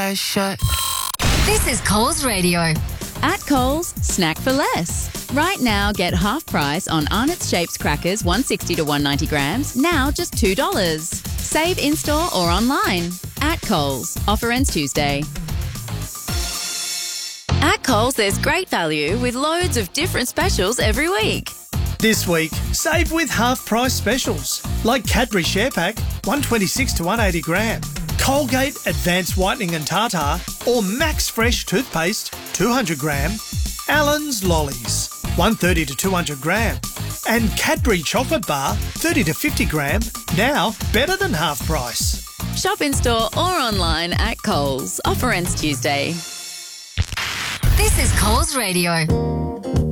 eyes shut. This is Coles Radio. At Coles, snack for less. Right now, get half price on Arnott's Shapes crackers, 160 to 190 grams, now just $2. Save in-store or online. At Coles. Offer ends Tuesday. At Coles, there's great value with loads of different specials every week. This week, save with half-price specials, like Cadbury Share Pack, 126 to 180 gram, Colgate Advanced Whitening and Tartar, or Max Fresh Toothpaste, 200 gram, Allen's Lollies, 130 to 200 gram, and Cadbury Chocolate Bar, 30 to 50 gram, now better than half price. Shop in-store or online at Coles. Offer ends Tuesday. This is Coles Radio.